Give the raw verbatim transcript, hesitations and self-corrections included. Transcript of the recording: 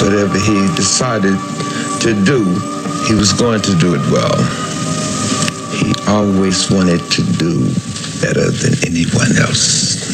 whatever he decided to do, he was going to do it well. He always wanted to do better than anyone else.